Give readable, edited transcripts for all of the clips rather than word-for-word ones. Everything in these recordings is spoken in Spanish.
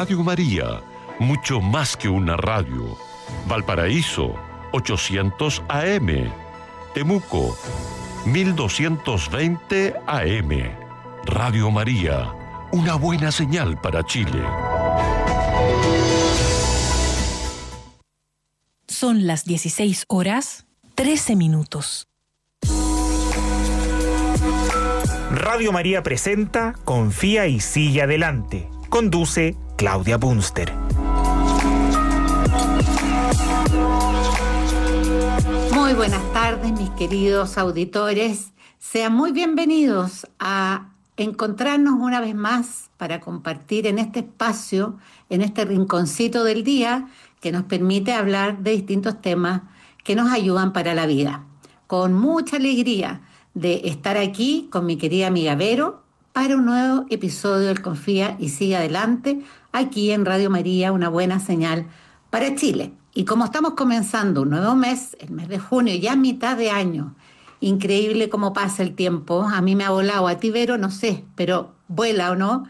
Radio María, mucho más que una radio. Valparaíso, 800 AM. Temuco, 1220 AM. Radio María, una buena señal para Chile. Son las 16 horas, 13 minutos. Radio María presenta Confía y sigue adelante. Conduce Claudia Bunster. Muy buenas tardes, mis queridos auditores. Sean muy bienvenidos a encontrarnos una vez más para compartir en este espacio, en este rinconcito del día que nos permite hablar de distintos temas que nos ayudan para la vida. Con mucha alegría de estar aquí con mi querida amiga Vero para un nuevo episodio del Confía y Sigue Adelante, aquí en Radio María, una buena señal para Chile. Y como estamos comenzando un nuevo mes, el mes de junio, ya mitad de año, increíble cómo pasa el tiempo. A mí me ha volado, a ti Vero, no sé, pero vuela o no.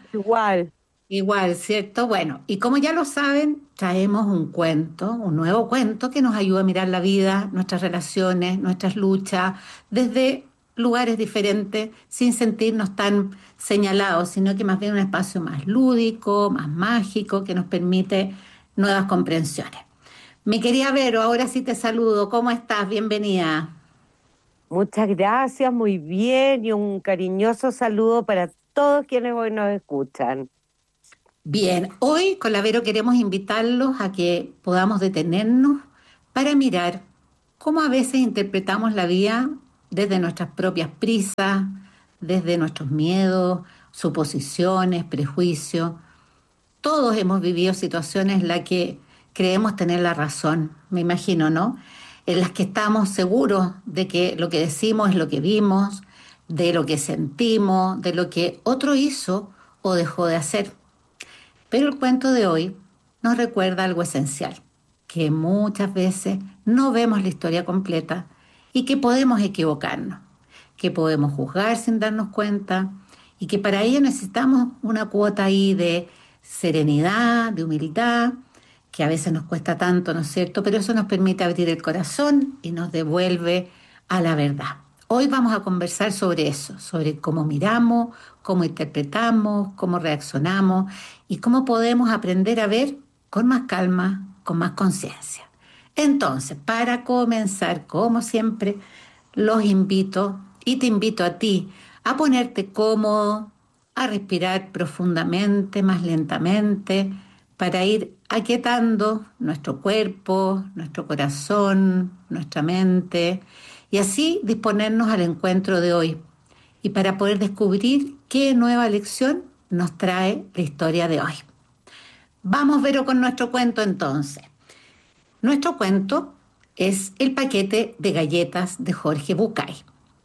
Igual, ¿cierto? Bueno, y como ya lo saben, traemos un cuento, un nuevo cuento que nos ayuda a mirar la vida, nuestras relaciones, nuestras luchas, desde lugares diferentes, sin sentirnos tan señalados, sino que más bien un espacio más lúdico, más mágico, que nos permite nuevas comprensiones. Mi querida Vero, ahora sí te saludo. ¿Cómo estás? Bienvenida. Muchas gracias, muy bien, y un cariñoso saludo para todos quienes hoy nos escuchan. Bien, hoy con la Vero queremos invitarlos a que podamos detenernos para mirar cómo a veces interpretamos la vida desde nuestras propias prisas, desde nuestros miedos, suposiciones, prejuicios. Todos hemos vivido situaciones en las que creemos tener la razón, me imagino, ¿no? En las que estamos seguros de que lo que decimos es lo que vimos, de lo que sentimos, de lo que otro hizo o dejó de hacer. Pero el cuento de hoy nos recuerda algo esencial, que muchas veces no vemos la historia completa y que podemos equivocarnos, que podemos juzgar sin darnos cuenta y que para ello necesitamos una cuota ahí de serenidad, de humildad, que a veces nos cuesta tanto, ¿no es cierto? Pero eso nos permite abrir el corazón y nos devuelve a la verdad. Hoy vamos a conversar sobre eso, sobre cómo miramos, cómo interpretamos, cómo reaccionamos y cómo podemos aprender a ver con más calma, con más conciencia. Entonces, para comenzar, como siempre, los invito y te invito a ti a ponerte cómodo, a respirar profundamente, más lentamente, para ir aquietando nuestro cuerpo, nuestro corazón, nuestra mente, y así disponernos al encuentro de hoy y para poder descubrir qué nueva lección nos trae la historia de hoy. Vamos, Vero, con nuestro cuento entonces. Nuestro cuento es El paquete de galletas de Jorge Bucay.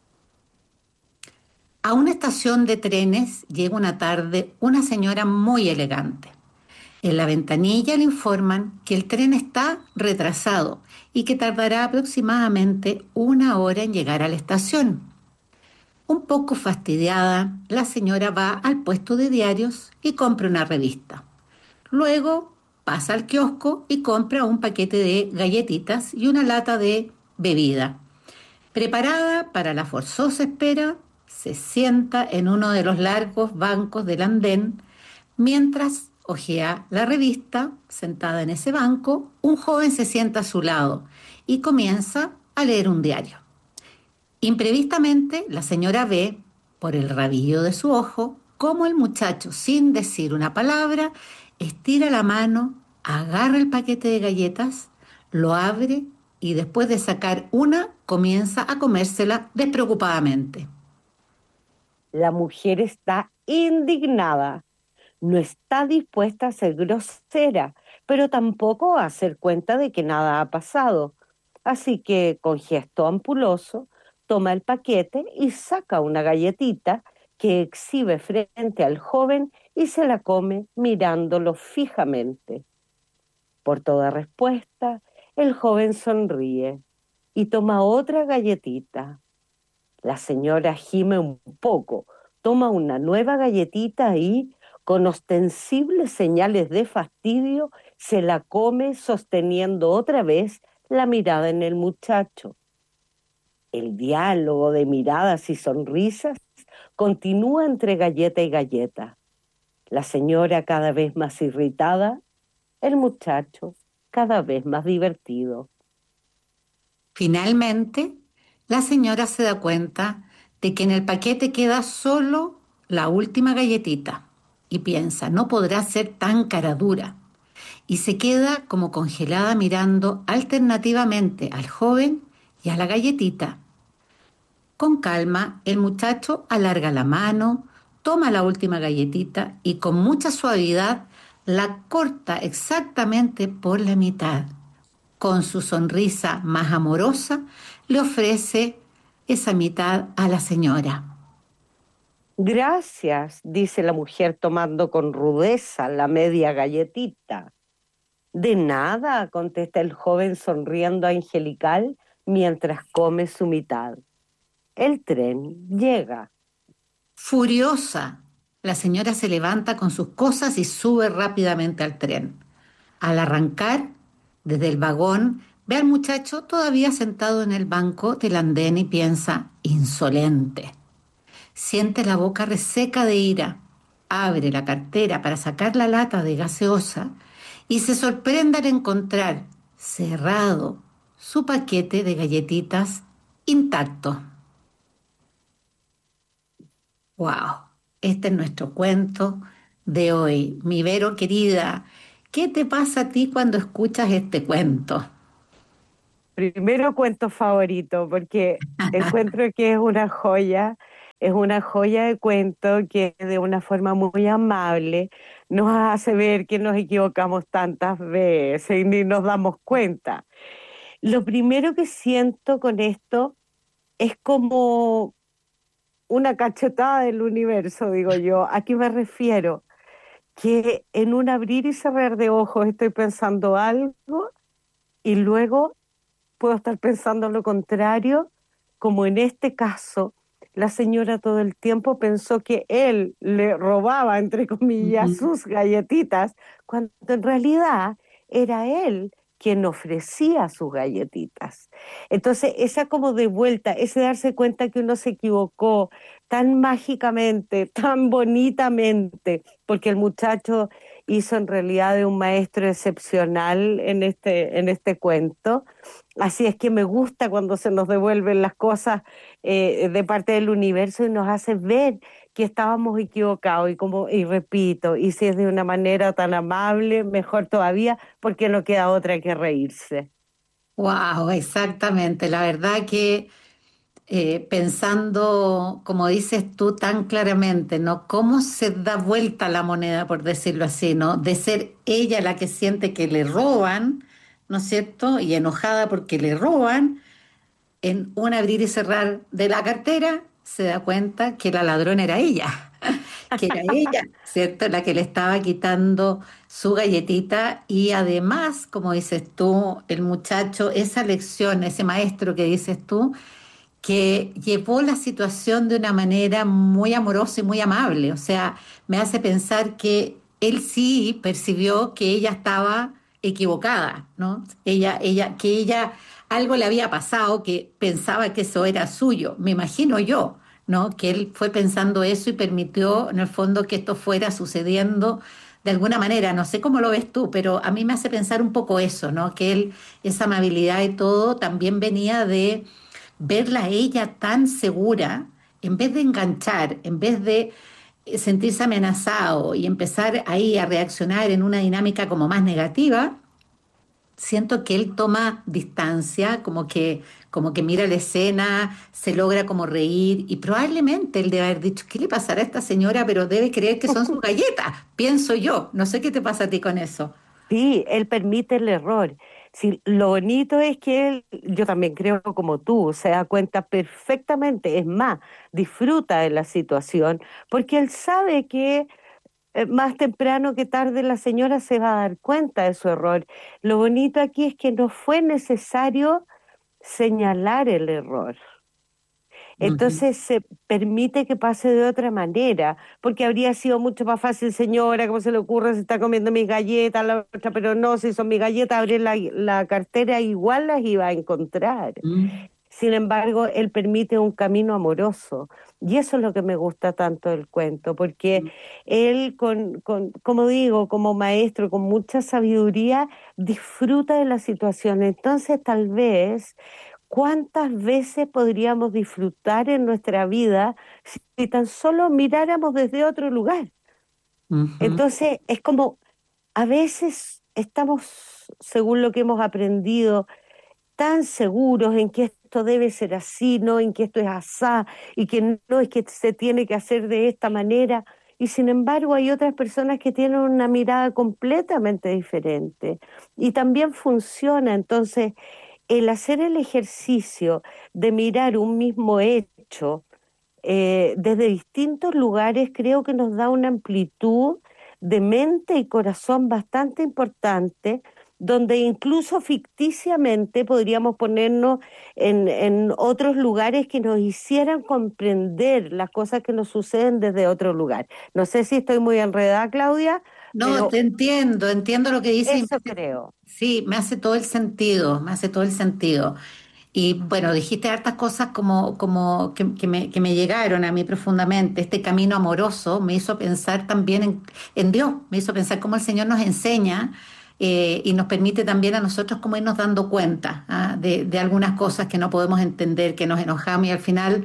A una estación de trenes llega una tarde una señora muy elegante. En la ventanilla le informan que el tren está retrasado y que tardará aproximadamente 1 hora en llegar a la estación. Un poco fastidiada, la señora va al puesto de diarios y compra una revista. Luego pasa al kiosco y compra un paquete de galletitas y una lata de bebida. Preparada para la forzosa espera, se sienta en uno de los largos bancos del andén mientras hojea la revista. Sentada en ese banco, un joven se sienta a su lado y comienza a leer un diario. Imprevistamente, la señora ve, por el rabillo de su ojo, cómo el muchacho, sin decir una palabra, estira la mano, agarra el paquete de galletas, lo abre y después de sacar una, comienza a comérsela despreocupadamente. La mujer está indignada. No está dispuesta a ser grosera, pero tampoco a hacer cuenta de que nada ha pasado. Así que, con gesto ampuloso, toma el paquete y saca una galletita que exhibe frente al joven y se la come mirándolo fijamente. Por toda respuesta, el joven sonríe y toma otra galletita. La señora gime un poco, toma una nueva galletita y, Con ostensibles señales de fastidio, se la come sosteniendo otra vez la mirada en el muchacho. El diálogo de miradas y sonrisas continúa entre galleta y galleta. La señora cada vez más irritada, el muchacho cada vez más divertido. Finalmente, la señora se da cuenta de que en el paquete queda solo la última galletita y piensa, no podrá ser tan cara dura. Y se queda como congelada mirando alternativamente al joven y a la galletita. Con calma, el muchacho alarga la mano, toma la última galletita y con mucha suavidad la corta exactamente por la mitad. Con su sonrisa más amorosa, le ofrece esa mitad a la señora. Gracias, dice la mujer tomando con rudeza la media galletita. De nada, contesta el joven sonriendo angelical mientras come su mitad. El tren llega. Furiosa, la señora se levanta con sus cosas y sube rápidamente al tren. Al arrancar, desde el vagón, ve al muchacho todavía sentado en el banco del andén y piensa, insolente. Siente la boca reseca de ira, abre la cartera para sacar la lata de gaseosa y se sorprende al encontrar cerrado su paquete de galletitas intacto. ¡Wow! Este es nuestro cuento de hoy. Mi Vero querida, ¿qué te pasa a ti cuando escuchas este cuento? Primero cuento favorito, porque encuentro que es una joya de cuento que de una forma muy amable nos hace ver que nos equivocamos tantas veces y ni nos damos cuenta. Lo primero que siento con esto es como una cachetada del universo, digo yo. ¿A qué me refiero? Que en un abrir y cerrar de ojos estoy pensando algo y luego puedo estar pensando lo contrario, como en este caso, la señora todo el tiempo pensó que él le robaba, entre comillas, Ujú. sus galletitas, cuando en realidad era él quien ofrecía sus galletitas. Entonces, esa como de vuelta, ese darse cuenta que uno se equivocó tan mágicamente, tan bonitamente, porque el muchacho hizo en realidad de un maestro excepcional en este cuento. Así es que me gusta cuando se nos devuelven las cosas de parte del universo y nos hace ver que estábamos equivocados y repito, y si es de una manera tan amable, mejor todavía, porque no queda otra que reírse. Wow, exactamente. La verdad que pensando, como dices tú tan claramente, ¿no? Cómo se da vuelta la moneda, por decirlo así, ¿no? De ser ella la que siente que le roban, ¿no es cierto? Y enojada porque le roban, en un abrir y cerrar de la cartera, se da cuenta que la ladrona era ella, que era ella, ¿cierto? La que le estaba quitando su galletita y además, como dices tú, el muchacho, esa lección, ese maestro que dices tú, que llevó la situación de una manera muy amorosa y muy amable. O sea, me hace pensar que él sí percibió que ella estaba equivocada, ¿no? Que ella algo le había pasado, que pensaba que eso era suyo. Me imagino yo, ¿no? Que él fue pensando eso y permitió, en el fondo, que esto fuera sucediendo de alguna manera. No sé cómo lo ves tú, pero a mí me hace pensar un poco eso, ¿no? Que él, esa amabilidad y todo, también venía de verla a ella tan segura, en vez de enganchar, en vez de sentirse amenazado y empezar ahí a reaccionar en una dinámica como más negativa, siento que él toma distancia, como que mira la escena, se logra como reír y probablemente él debe haber dicho, ¿qué le pasará a esta señora? Pero debe creer que son sus galletas, pienso yo. No sé qué te pasa a ti con eso. Sí, él permite el error. Sí, lo bonito es que él, yo también creo como tú, se da cuenta perfectamente, es más, disfruta de la situación, porque él sabe que más temprano que tarde la señora se va a dar cuenta de su error. Lo bonito aquí es que no fue necesario señalar el error. Ujú. Entonces se permite que pase de otra manera, porque habría sido mucho más fácil, señora, ¿cómo se le ocurre? Se está comiendo mis galletas, la otra, pero no, si son mis galletas, abrir la cartera, igual las iba a encontrar. Mm. Sin embargo, él permite un camino amoroso. Y eso es lo que me gusta tanto del cuento, porque él, como digo, como maestro, con mucha sabiduría, disfruta de la situación. Entonces, tal vez, ¿cuántas veces podríamos disfrutar en nuestra vida si tan solo miráramos desde otro lugar? Ujú. Entonces, es como, a veces estamos, según lo que hemos aprendido, tan seguros en que esto debe ser así, no en que esto es asá, y que no es que se tiene que hacer de esta manera. Y sin embargo hay otras personas que tienen una mirada completamente diferente y también funciona. Entonces, el hacer el ejercicio de mirar un mismo hecho desde distintos lugares creo que nos da una amplitud de mente y corazón bastante importante, donde incluso ficticiamente podríamos ponernos en otros lugares que nos hicieran comprender las cosas que nos suceden desde otro lugar. No sé si estoy muy enredada, Claudia, No, pero te entiendo lo que dices. eso creo. Sí, me hace todo el sentido, me hace todo el sentido. Y bueno, dijiste hartas cosas como que me llegaron a mí profundamente. Este camino amoroso me hizo pensar también en Dios, me hizo pensar cómo el Señor nos enseña y nos permite también a nosotros como irnos dando cuenta de algunas cosas que no podemos entender, que nos enojamos y al final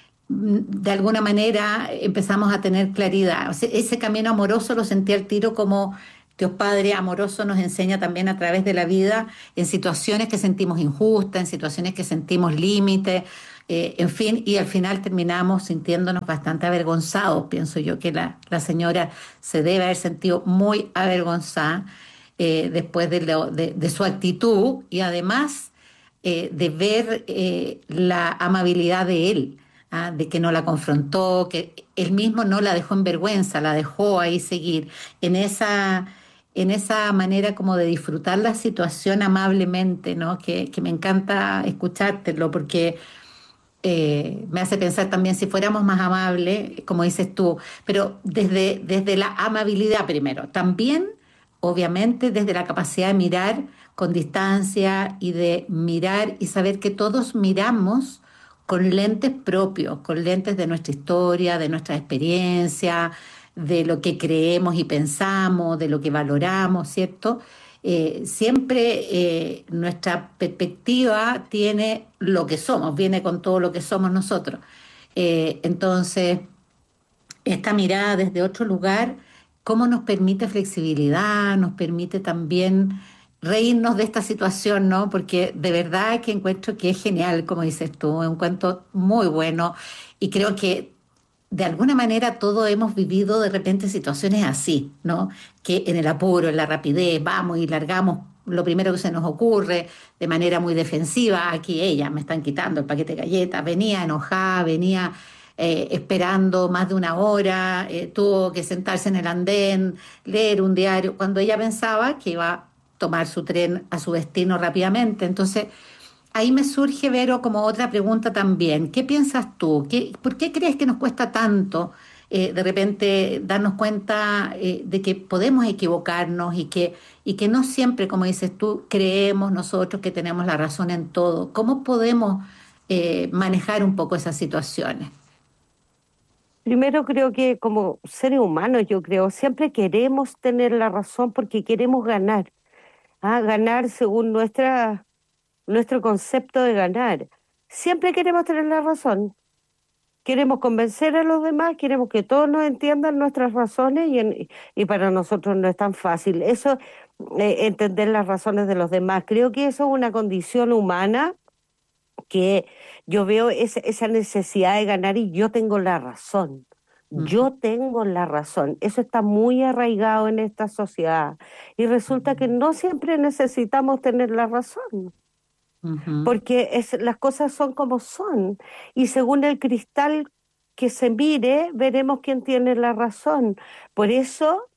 de alguna manera empezamos a tener claridad. O sea, ese camino amoroso lo sentí al tiro como Dios Padre amoroso nos enseña también a través de la vida en situaciones que sentimos injustas, en situaciones que sentimos límites, en fin, y al final terminamos sintiéndonos bastante avergonzados. Pienso yo que la señora se debe haber sentido muy avergonzada después de su actitud y además de ver la amabilidad de él, de que no la confrontó, que él mismo no la dejó en vergüenza, la dejó ahí seguir en esa manera como de disfrutar la situación amablemente, ¿no? Que me encanta escuchártelo porque me hace pensar también si fuéramos más amables, como dices tú, pero desde la amabilidad primero, también obviamente desde la capacidad de mirar con distancia y de mirar y saber que todos miramos con lentes propios, con lentes de nuestra historia, de nuestra experiencia, de lo que creemos y pensamos, de lo que valoramos, ¿cierto? Siempre nuestra perspectiva tiene lo que somos, viene con todo lo que somos nosotros. Entonces, esta mirada desde otro lugar, ¿cómo nos permite flexibilidad? Nos permite también reírnos de esta situación, ¿no? Porque de verdad que encuentro que es genial, como dices tú, es un cuento muy bueno y creo que de alguna manera todos hemos vivido de repente situaciones así, ¿no? Que en el apuro, en la rapidez, vamos y largamos lo primero que se nos ocurre de manera muy defensiva. Aquí ella, me están quitando el paquete de galletas, venía enojada, venía esperando más de una hora, tuvo que sentarse en el andén, leer un diario, cuando ella pensaba que iba a tomar su tren a su destino rápidamente. Entonces, ahí me surge, Vero, como otra pregunta también. ¿Qué piensas tú? ¿Por qué crees que nos cuesta tanto de repente darnos cuenta de que podemos equivocarnos y que no siempre, como dices tú, creemos nosotros que tenemos la razón en todo? ¿Cómo podemos manejar un poco esas situaciones? Primero creo que como seres humanos, yo creo, siempre queremos tener la razón porque queremos ganar. Ganar según nuestro concepto de ganar. Siempre queremos tener la razón. Queremos convencer a los demás, queremos que todos nos entiendan nuestras razones y para nosotros no es tan fácil. Eso, entender las razones de los demás, creo que eso es una condición humana que yo veo esa necesidad de ganar y yo tengo la razón. Ujú, Yo tengo la razón. Eso está muy arraigado en esta sociedad. Y resulta que no siempre necesitamos tener la razón, ujú, porque las cosas son como son. Y según el cristal que se mire, veremos quién tiene la razón. Por eso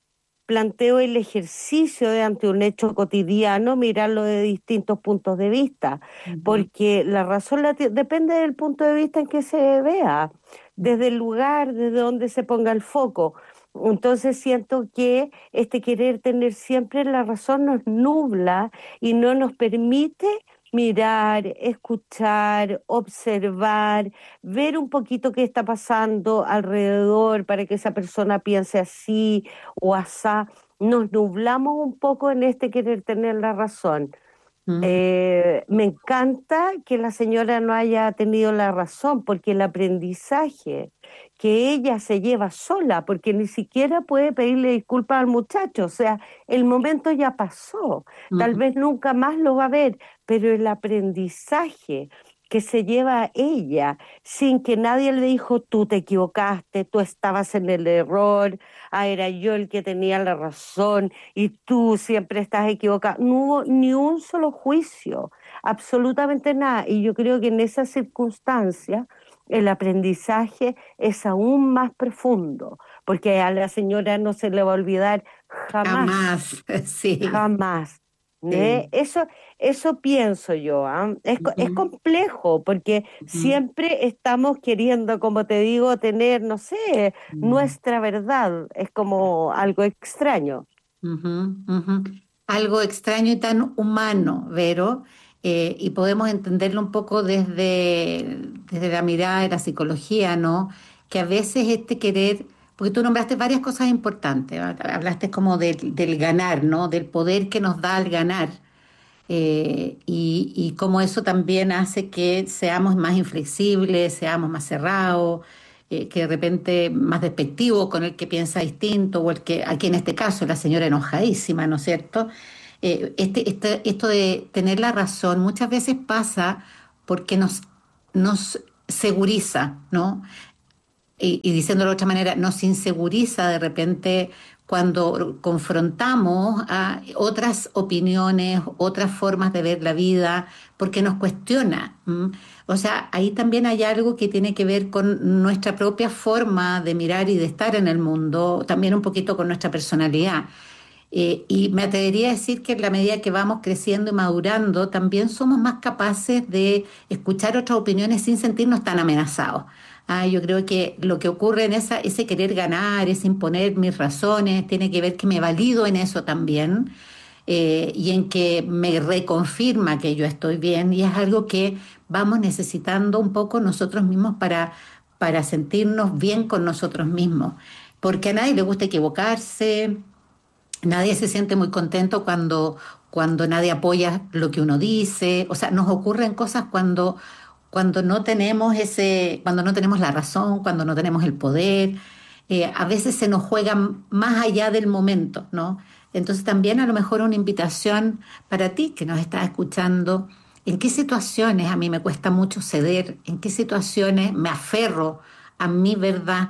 planteo el ejercicio de ante un hecho cotidiano, mirarlo de distintos puntos de vista, Ujú, porque la razón depende del punto de vista en que se vea, desde el lugar, desde donde se ponga el foco. Entonces siento que este querer tener siempre la razón nos nubla y no nos permite mirar, escuchar, observar, ver un poquito qué está pasando alrededor para que esa persona piense así o asá. Nos nublamos un poco en este querer tener la razón. ujú, Me encanta que la señora no haya tenido la razón, porque el aprendizaje que ella se lleva sola, porque ni siquiera puede pedirle disculpas al muchacho, o sea, el momento ya pasó, tal ujú. vez nunca más lo va a ver, pero el aprendizaje que se lleva ella, sin que nadie le dijo, tú te equivocaste, tú estabas en el error, era yo el que tenía la razón y tú siempre estás equivocado. No hubo ni un solo juicio, absolutamente nada. Y yo creo que en esa circunstancia el aprendizaje es aún más profundo, porque a la señora no se le va a olvidar jamás, Jamás, sí, jamás. ¿Eh? sí. Eso pienso yo, ¿ah? Es Ujú, complejo porque ujú, siempre estamos queriendo, como te digo, tener, no sé, mm, nuestra verdad. Es como algo extraño. ujú, ujú. Algo extraño y tan humano, Vero, y podemos entenderlo un poco desde la mirada de la psicología, ¿no? Que a veces este querer, porque tú nombraste varias cosas importantes, ¿va? Hablaste como del ganar, ¿no? Del poder que nos da el ganar. Y cómo eso también hace que seamos más inflexibles, seamos más cerrados, que de repente más despectivos con el que piensa distinto, o el que, aquí en este caso, la señora enojadísima, ¿no es cierto? Esto de tener la razón muchas veces pasa porque nos seguriza, ¿no? Y diciéndolo de otra manera, nos inseguriza de repente cuando confrontamos a otras opiniones, otras formas de ver la vida, porque nos cuestiona. ¿M? O sea, ahí también hay algo que tiene que ver con nuestra propia forma de mirar y de estar en el mundo, también un poquito con nuestra personalidad. Y me atrevería a decir que en la medida que vamos creciendo y madurando, también somos más capaces de escuchar otras opiniones sin sentirnos tan amenazados. Yo creo que lo que ocurre en ese querer ganar, ese imponer mis razones, tiene que ver que me valido en eso también, y en que me reconfirma que yo estoy bien, y es algo que vamos necesitando un poco nosotros mismos para sentirnos bien con nosotros mismos, porque a nadie le gusta equivocarse. Nadie se siente muy contento cuando nadie apoya lo que uno dice. O sea, nos ocurren cosas cuando no tenemos cuando no tenemos la razón, cuando no tenemos el poder. A veces se nos juega más allá del momento, ¿no? Entonces también a lo mejor una invitación para ti que nos estás escuchando. ¿En qué situaciones a mí me cuesta mucho ceder? ¿En qué situaciones me aferro a mi verdad?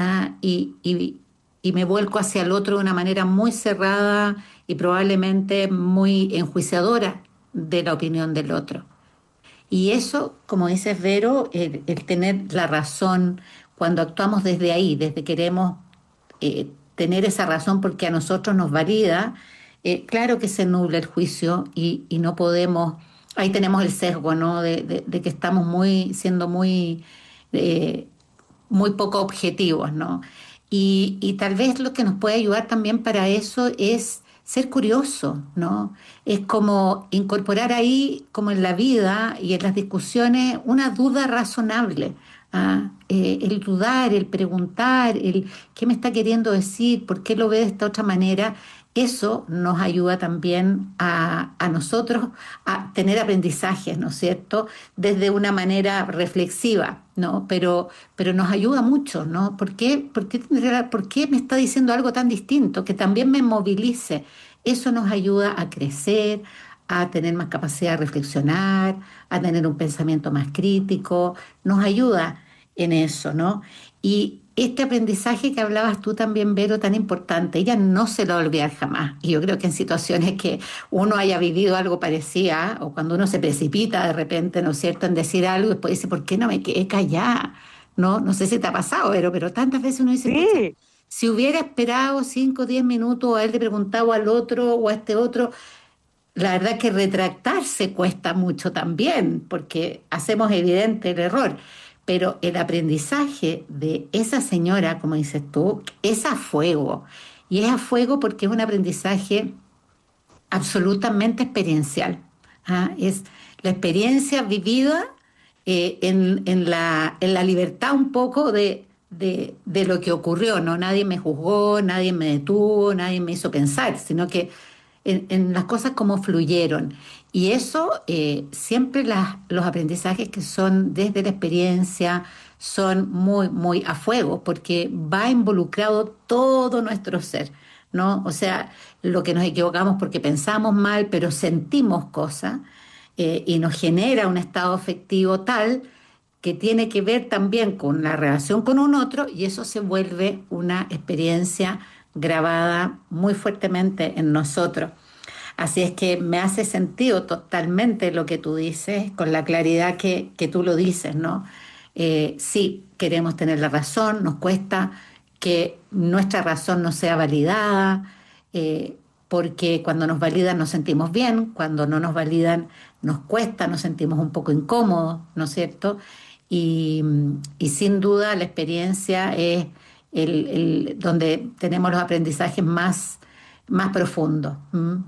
Y me vuelco hacia el otro de una manera muy cerrada y probablemente muy enjuiciadora de la opinión del otro. Y eso, como dices, Vero, el tener la razón cuando actuamos desde ahí, desde queremos tener esa razón porque a nosotros nos valida, claro que se nubla el juicio y no podemos, ahí tenemos el sesgo, ¿no? De que estamos siendo eh, muy poco objetivos, ¿no? Y tal vez lo que nos puede ayudar también para eso es ser curioso, ¿no? Es como incorporar ahí, como en la vida y en las discusiones, una duda razonable. El dudar, el preguntar, el qué me está queriendo decir, por qué lo ve de esta otra manera, eso nos ayuda también a nosotros a tener aprendizajes, ¿no es cierto? Desde una manera reflexiva, ¿no? Pero nos ayuda mucho, ¿no? ¿Por qué me está diciendo algo tan distinto? Que también me movilice. Eso nos ayuda a crecer, a tener más capacidad de reflexionar, a tener un pensamiento más crítico, nos ayuda en eso, ¿no? Y este aprendizaje que hablabas tú también, Vero, tan importante, ella no se lo va a olvidar jamás. Y yo creo que en situaciones que uno haya vivido algo parecido, o cuando uno se precipita de repente, ¿no es cierto?, en decir algo, y después dice, ¿por qué no me quedé callada? No sé si te ha pasado, pero tantas veces uno dice, pucha, Sí, Si hubiera esperado 5 o 10 minutos o haberle preguntado al otro o a este otro, la verdad que retractarse cuesta mucho también, porque hacemos evidente el error. Pero el aprendizaje de esa señora, como dices tú, es a fuego. Y es a fuego porque es un aprendizaje absolutamente experiencial. ¿Ah? Es la experiencia vivida en la libertad un poco de lo que ocurrió, ¿no? Nadie me juzgó, nadie me detuvo, nadie me hizo pensar, sino que en las cosas como fluyeron. Y eso, siempre los aprendizajes que son desde la experiencia son muy, muy a fuego, porque va involucrado todo nuestro ser, ¿no? O sea, lo que nos equivocamos porque pensamos mal, pero sentimos cosas, y nos genera un estado afectivo tal que tiene que ver también con la relación con un otro, y eso se vuelve una experiencia grabada muy fuertemente en nosotros. Así es que me hace sentido totalmente lo que tú dices, con la claridad que tú lo dices, ¿no? Sí, queremos tener la razón, nos cuesta que nuestra razón no sea validada, porque cuando nos validan nos sentimos bien, cuando no nos validan nos cuesta, nos sentimos un poco incómodos, ¿no es cierto? Y, y sin duda la experiencia es donde tenemos los aprendizajes más profundos. ¿Mm?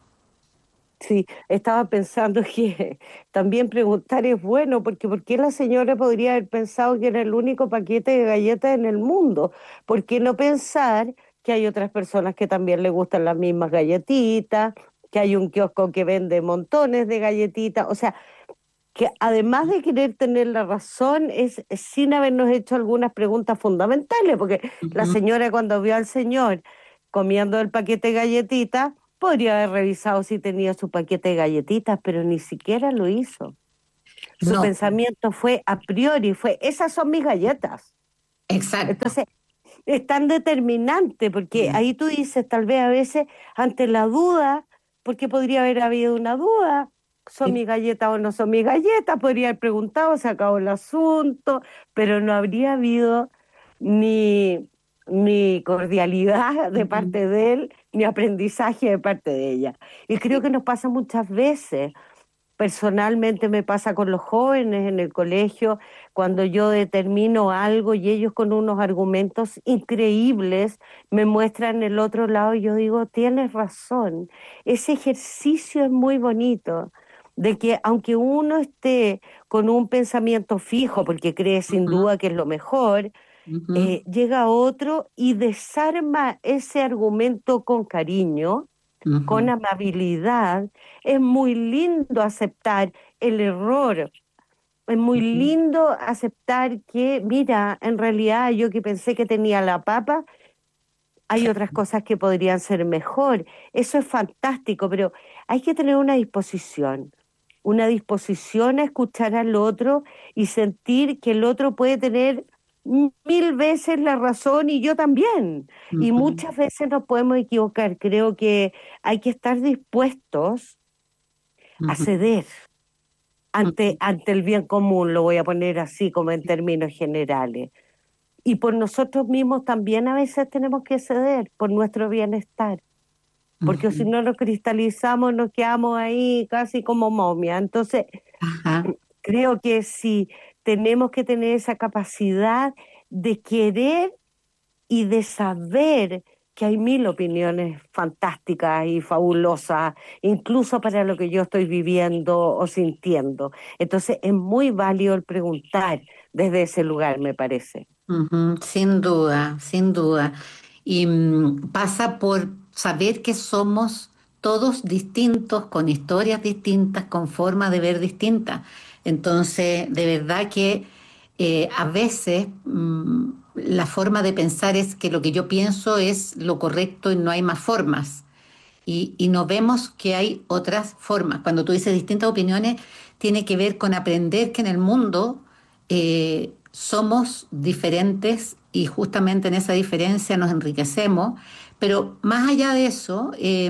Sí, estaba pensando que también preguntar es bueno, porque ¿por qué la señora podría haber pensado que era el único paquete de galletas en el mundo? ¿Por qué no pensar que hay otras personas que también le gustan las mismas galletitas, que hay un kiosco que vende montones de galletitas? O sea, que además de querer tener la razón, es sin habernos hecho algunas preguntas fundamentales, porque la Ujú. señora cuando vio al señor comiendo el paquete de galletitas, podría haber revisado si tenía su paquete de galletitas, pero ni siquiera lo hizo. Su No, pensamiento fue a priori, fue, esas son mis galletas. exacto. Entonces, es tan determinante, porque Mm. ahí tú dices, tal vez a veces, ante la duda, porque podría haber habido una duda, ¿son Sí. mis galletas o no son mis galletas? Podría haber preguntado, se acabó el asunto, pero no habría habido ni, ni cordialidad de Ujú. parte de él, ni aprendizaje de parte de ella. Y creo que nos pasa muchas veces. Personalmente me pasa con los jóvenes en el colegio, cuando yo determino algo y ellos con unos argumentos increíbles me muestran el otro lado y yo digo, tienes razón, ese ejercicio es muy bonito, de que aunque uno esté con un pensamiento fijo, porque cree sin Ujú. duda que es lo mejor, Ujú. llega otro y desarma ese argumento con cariño, con Ujú. amabilidad. Es muy lindo aceptar el error, es muy Ujú. lindo aceptar que, mira, en realidad yo que pensé que tenía la papa, hay otras cosas que podrían ser mejor. Eso es fantástico, pero hay que tener una disposición a escuchar al otro y sentir que el otro puede tener mil veces la razón y yo también. Y Ujú. muchas veces nos podemos equivocar. Creo que hay que estar dispuestos a Ujú. ceder Ujú. ante el bien común, lo voy a poner así como en términos generales. Y por nosotros mismos también a veces tenemos que ceder por nuestro bienestar, porque si Ujú. no nos cristalizamos nos quedamos ahí casi como momia. Entonces, Ajá. creo que sí, tenemos que tener esa capacidad de querer y de saber que hay mil opiniones fantásticas y fabulosas, incluso para lo que yo estoy viviendo o sintiendo. Entonces, es muy válido el preguntar desde ese lugar, me parece. Ujú. Sin duda, sin duda. Y pasa por saber que somos todos distintos, con historias distintas, con formas de ver distintas. Entonces, de verdad que a veces la forma de pensar es que lo que yo pienso es lo correcto y no hay más formas. Y no vemos que hay otras formas. Cuando tú dices distintas opiniones, tiene que ver con aprender que en el mundo somos diferentes y justamente en esa diferencia nos enriquecemos. Pero más allá de eso,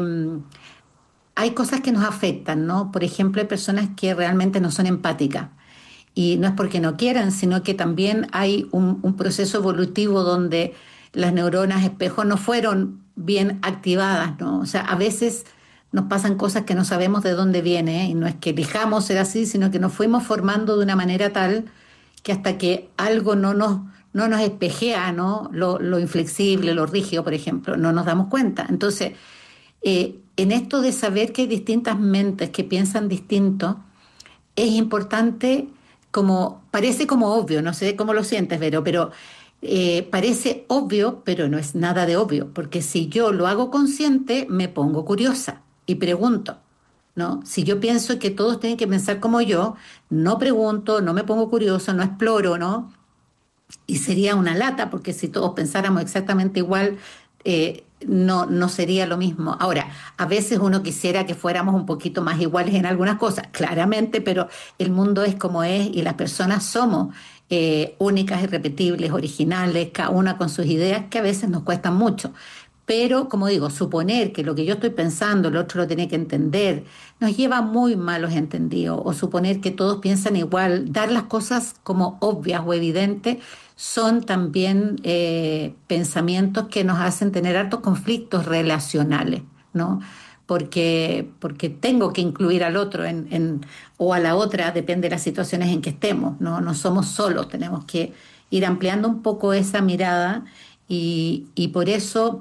hay cosas que nos afectan, ¿no? Por ejemplo, hay personas que realmente no son empáticas. Y no es porque no quieran, sino que también hay un proceso evolutivo donde las neuronas espejo no fueron bien activadas, ¿no? O sea, a veces nos pasan cosas que no sabemos de dónde viene, ¿eh? Y no es que elijamos ser así, sino que nos fuimos formando de una manera tal que hasta que algo no nos espejea, ¿no? Lo inflexible, lo rígido, por ejemplo, no nos damos cuenta. Entonces, en esto de saber que hay distintas mentes que piensan distinto, es importante, como parece como obvio, no sé cómo lo sientes, Vero, pero parece obvio, pero no es nada de obvio, porque si yo lo hago consciente, me pongo curiosa y pregunto, ¿no? Si yo pienso que todos tienen que pensar como yo, no pregunto, no me pongo curioso, no exploro, ¿no? Y sería una lata, porque si todos pensáramos exactamente igual, no sería lo mismo. Ahora, a veces uno quisiera que fuéramos un poquito más iguales en algunas cosas, claramente, pero el mundo es como es y las personas somos únicas, irrepetibles, originales, cada una con sus ideas que a veces nos cuestan mucho. Pero, como digo, suponer que lo que yo estoy pensando el otro lo tiene que entender, nos lleva a muy malos entendidos. O suponer que todos piensan igual, dar las cosas como obvias o evidentes, son también pensamientos que nos hacen tener hartos conflictos relacionales, ¿no? Porque tengo que incluir al otro o a la otra, depende de las situaciones en que estemos, ¿no? No somos solos, tenemos que ir ampliando un poco esa mirada y por eso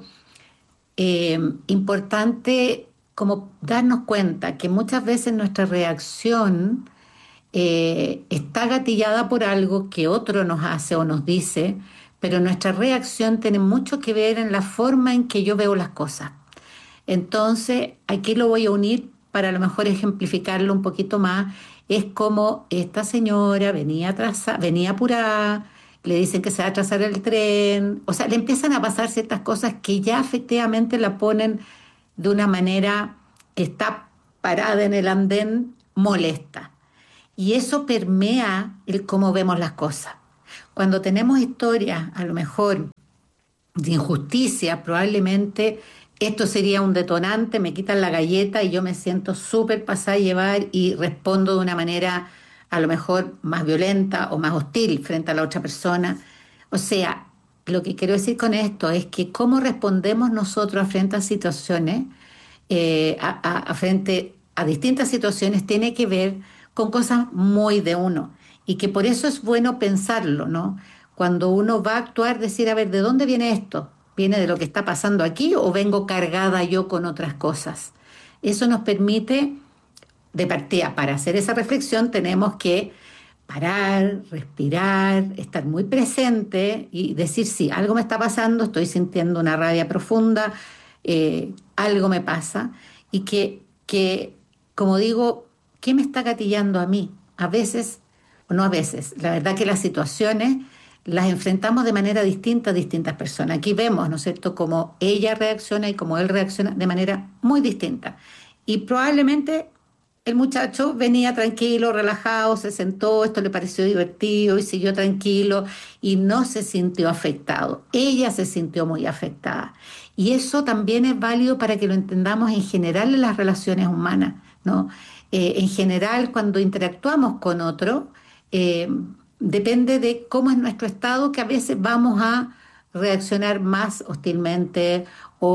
importante como darnos cuenta que muchas veces nuestra reacción está gatillada por algo que otro nos hace o nos dice, pero nuestra reacción tiene mucho que ver en la forma en que yo veo las cosas. Entonces, aquí lo voy a unir para a lo mejor ejemplificarlo un poquito más. Es como esta señora venía apurada, le dicen que se va a atrasar el tren, o sea, le empiezan a pasar ciertas cosas que ya efectivamente la ponen de una manera que está parada en el andén molesta. Y eso permea el cómo vemos las cosas. Cuando tenemos historias, a lo mejor, de injusticia, probablemente esto sería un detonante, me quitan la galleta y yo me siento súper pasada a llevar y respondo de una manera a lo mejor más violenta o más hostil frente a la otra persona. O sea, lo que quiero decir con esto es que cómo respondemos nosotros frente a situaciones, frente a distintas situaciones, tiene que ver con cosas muy de uno y que por eso es bueno pensarlo, ¿no? Cuando uno va a actuar, decir, a ver, ¿de dónde viene esto? ¿Viene de lo que está pasando aquí o vengo cargada yo con otras cosas? Eso nos permite, de partida, para hacer esa reflexión tenemos que parar, respirar, estar muy presente y decir, sí, algo me está pasando, estoy sintiendo una rabia profunda, algo me pasa y como digo, ¿qué me está gatillando a mí? A veces, o no a veces, la verdad que las situaciones las enfrentamos de manera distinta a distintas personas. Aquí vemos, ¿no es cierto?, cómo ella reacciona y cómo él reacciona de manera muy distinta. Y probablemente el muchacho venía tranquilo, relajado, se sentó, esto le pareció divertido y siguió tranquilo y no se sintió afectado. Ella se sintió muy afectada. Y eso también es válido para que lo entendamos en general en las relaciones humanas, ¿no? En general, cuando interactuamos con otro, depende de cómo es nuestro estado, que a veces vamos a reaccionar más hostilmente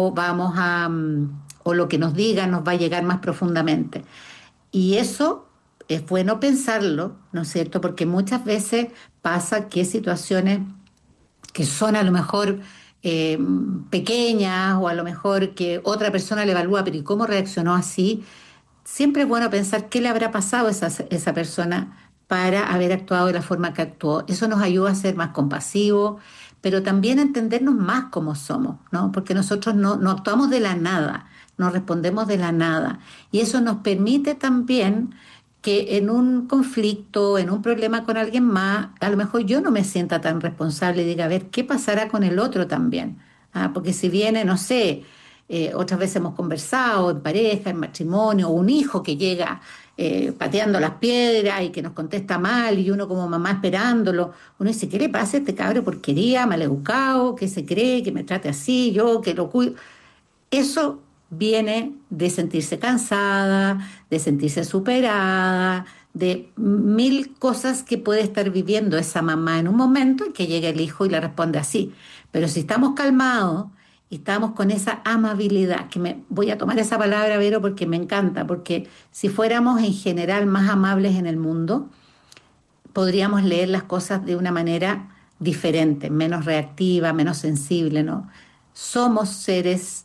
o lo que nos digan nos va a llegar más profundamente. Y eso es bueno pensarlo, ¿no es cierto? Porque muchas veces pasa que situaciones que son a lo mejor pequeñas o a lo mejor que otra persona le evalúa, pero ¿y cómo reaccionó así? Siempre es bueno pensar qué le habrá pasado a esa persona para haber actuado de la forma que actuó. Eso nos ayuda a ser más compasivos, pero también a entendernos más como somos, ¿no? Porque nosotros no actuamos de la nada, no respondemos de la nada. Y eso nos permite también que en un conflicto, en un problema con alguien más, a lo mejor yo no me sienta tan responsable y diga, a ver, ¿qué pasará con el otro también? Porque si viene, no sé, otras veces hemos conversado en pareja, en matrimonio, un hijo que llega pateando las piedras y que nos contesta mal y uno como mamá esperándolo, uno dice, ¿qué le pasa a este cabro porquería, maleducado, que se cree, que me trate así, yo que lo cuido? Eso viene de sentirse cansada, de sentirse superada, de mil cosas que puede estar viviendo esa mamá en un momento en que llega el hijo y le responde así. Pero si estamos calmados y estamos con esa amabilidad, voy a tomar esa palabra, Vero, porque me encanta, porque si fuéramos en general más amables en el mundo, podríamos leer las cosas de una manera diferente, menos reactiva, menos sensible, ¿no? Somos seres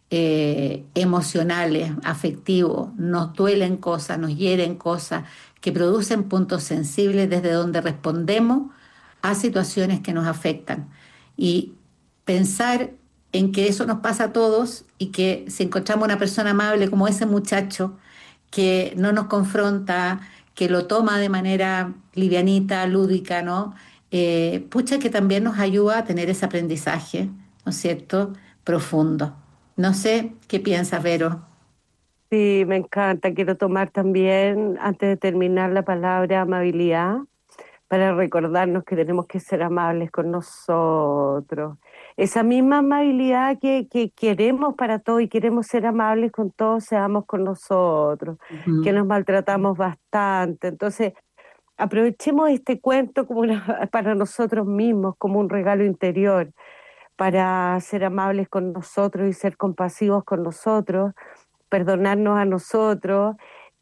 emocionales, afectivos, nos duelen cosas, nos hieren cosas, que producen puntos sensibles desde donde respondemos a situaciones que nos afectan. Y pensar en que eso nos pasa a todos y que si encontramos una persona amable como ese muchacho que no nos confronta, que lo toma de manera livianita, lúdica, ¿no? Pucha, que también nos ayuda a tener ese aprendizaje, ¿no es cierto?, profundo. No sé qué piensas, Vero. Sí, me encanta. Quiero tomar también, antes de terminar, la palabra amabilidad para recordarnos que tenemos que ser amables con nosotros. Esa misma amabilidad que queremos para todos y queremos ser amables con todos, seamos con nosotros, que Ujú. nos maltratamos bastante. Entonces, aprovechemos este cuento como para nosotros mismos, como un regalo interior, para ser amables con nosotros y ser compasivos con nosotros, perdonarnos a nosotros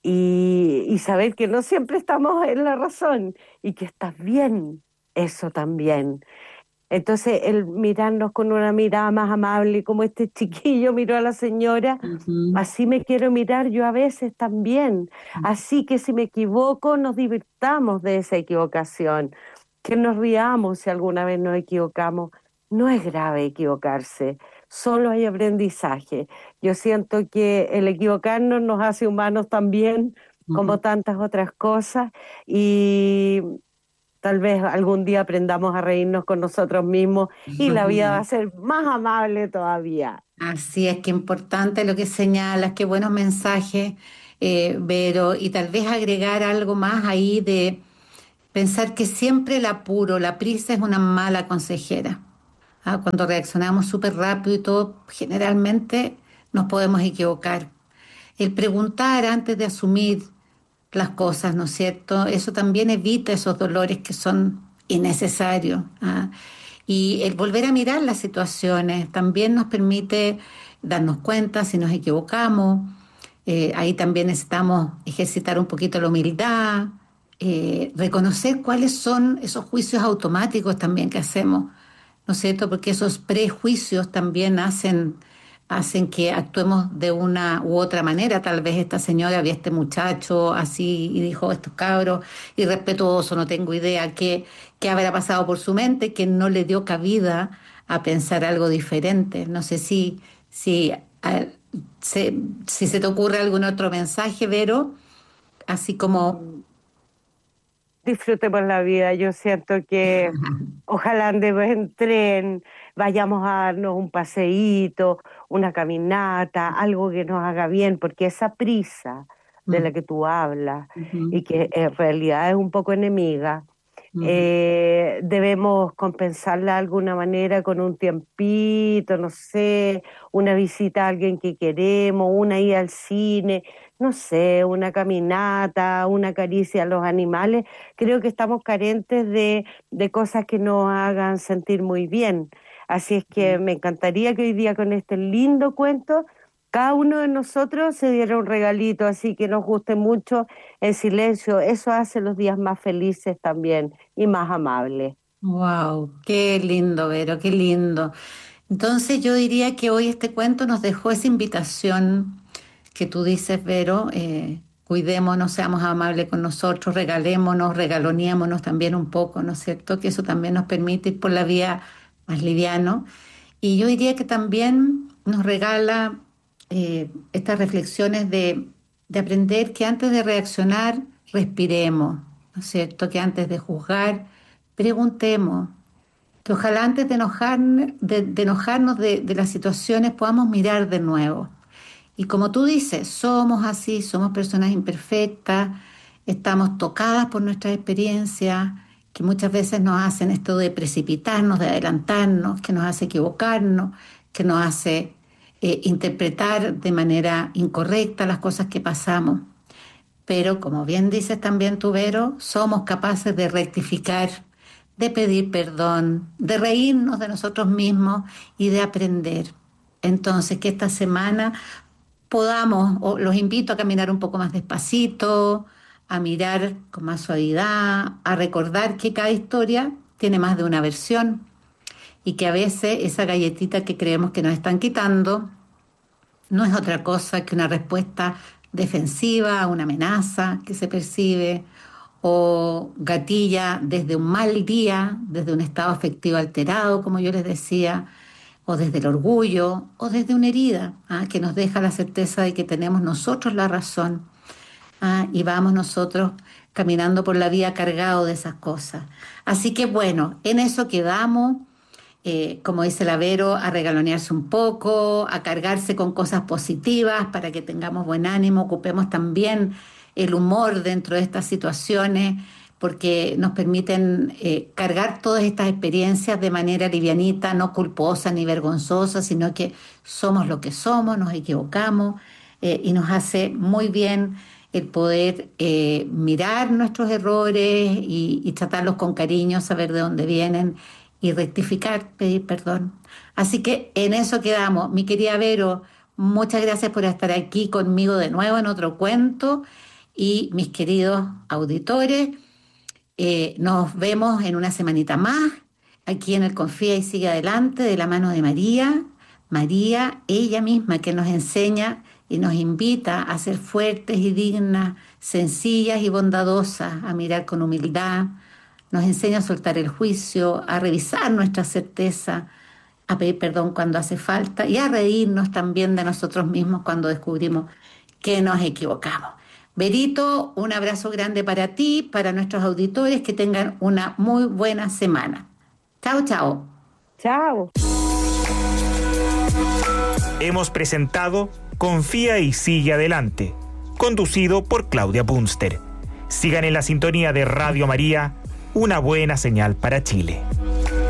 y saber que no siempre estamos en la razón y que está bien eso también. Entonces, el mirarnos con una mirada más amable, como este chiquillo miró a la señora, Ujú. así me quiero mirar yo a veces también. Así que si me equivoco, nos divirtamos de esa equivocación, que nos riamos si alguna vez nos equivocamos. No es grave equivocarse, solo hay aprendizaje. Yo siento que el equivocarnos nos hace humanos también, Ujú. como tantas otras cosas, y tal vez algún día aprendamos a reírnos con nosotros mismos y la vida va a ser más amable todavía. Así es, que importante lo que señalas, qué buenos mensajes, Vero, y tal vez agregar algo más ahí de pensar que siempre el apuro, la prisa es una mala consejera. Cuando reaccionamos súper rápido y todo, generalmente nos podemos equivocar. El preguntar antes de asumir las cosas, ¿no es cierto? Eso también evita esos dolores que son innecesarios. Y el volver a mirar las situaciones también nos permite darnos cuenta si nos equivocamos. Ahí también necesitamos ejercitar un poquito la humildad, reconocer cuáles son esos juicios automáticos también que hacemos, ¿no es cierto? Porque esos prejuicios también hacen que actuemos de una u otra manera. Tal vez esta señora vio a este muchacho así y dijo, estos cabros, irrespetuoso, no tengo idea qué habrá pasado por su mente, que no le dio cabida a pensar algo diferente. No sé si, a- si se te ocurre algún otro mensaje, Vero, así como... Disfrutemos la vida. Yo siento que ojalá andemos en tren, vayamos a darnos un paseíto, una caminata, algo que nos haga bien, porque esa prisa de la que tú hablas Ujú, y que en realidad es un poco enemiga, ujú. debemos compensarla de alguna manera con un tiempito, no sé, una visita a alguien que queremos, una ida al cine, no sé, una caminata, una caricia a los animales. Creo que estamos carentes de cosas que nos hagan sentir muy bien. Así es que me encantaría que hoy día con este lindo cuento cada uno de nosotros se diera un regalito, así que nos guste mucho el silencio. Eso hace los días más felices también y más amables. Wow, qué lindo, Vero, qué lindo. Entonces yo diría que hoy este cuento nos dejó esa invitación que tú dices, Vero, cuidémonos, seamos amables con nosotros, regalémonos, regaloneémonos también un poco, ¿no es cierto? Que eso también nos permite ir por la vía más liviano. Y yo diría que también nos regala estas reflexiones de aprender que antes de reaccionar, respiremos, ¿no es cierto? Que antes de juzgar, preguntemos, que ojalá antes de enojarnos de las situaciones podamos mirar de nuevo. Y como tú dices, somos así, somos personas imperfectas, estamos tocadas por nuestras experiencias, que muchas veces nos hacen esto de precipitarnos, de adelantarnos, que nos hace equivocarnos, que nos hace interpretar de manera incorrecta las cosas que pasamos. Pero como bien dices también tú, Vero, somos capaces de rectificar, de pedir perdón, de reírnos de nosotros mismos y de aprender. Entonces, que esta semana podamos, o los invito a caminar un poco más despacito, a mirar con más suavidad, a recordar que cada historia tiene más de una versión y que a veces esa galletita que creemos que nos están quitando no es otra cosa que una respuesta defensiva a una amenaza que se percibe o gatilla desde un mal día, desde un estado afectivo alterado, como yo les decía, o desde el orgullo, o desde una herida que nos deja la certeza de que tenemos nosotros la razón y vamos nosotros caminando por la vida cargados de esas cosas. Así que bueno, en eso quedamos. Como dice la Vero, a regalonearse un poco, a cargarse con cosas positivas para que tengamos buen ánimo, ocupemos también el humor dentro de estas situaciones, porque nos permiten cargar todas estas experiencias de manera livianita, no culposa ni vergonzosa, sino que somos lo que somos, nos equivocamos y nos hace muy bien el poder mirar nuestros errores y tratarlos con cariño, saber de dónde vienen y rectificar, pedir perdón. Así que en eso quedamos. Mi querida Vero, muchas gracias por estar aquí conmigo de nuevo en otro cuento. Y mis queridos auditores, nos vemos en una semanita más, aquí en el Confía y Sigue Adelante, de la mano de María. María, ella misma, que nos enseña y nos invita a ser fuertes y dignas, sencillas y bondadosas, a mirar con humildad. Nos enseña a soltar el juicio, a revisar nuestra certeza, a pedir perdón cuando hace falta y a reírnos también de nosotros mismos cuando descubrimos que nos equivocamos. Verito, un abrazo grande para ti, para nuestros auditores, que tengan una muy buena semana. Chao, chao. Chao. Hemos presentado Confía y Sigue Adelante, conducido por Claudia Bunster. Sigan en la sintonía de Radio María, una buena señal para Chile.